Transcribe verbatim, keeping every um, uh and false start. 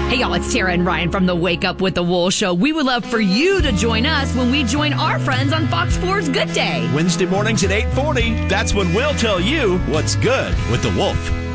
Hey, y'all, it's Tara and Ryan from the Wake Up with the Wool Show. We would love for you to join us when we join our friends on Fox four's Good Day. Wednesday mornings at eight forty. That's when we'll tell you what's good with the Wolf.